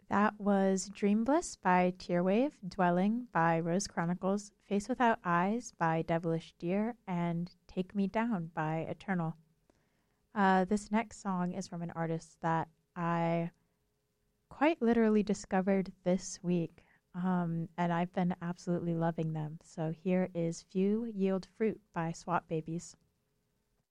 That was Dream Bliss by Tearwave, Dwelling by Rose Chronicles, Face Without Eyes by Devilish Deer, and Take Me Down by Eternal. This next song is from an artist that I quite literally discovered this week, and I've been absolutely loving them. So here is Few Yield Fruit by Swap Babies.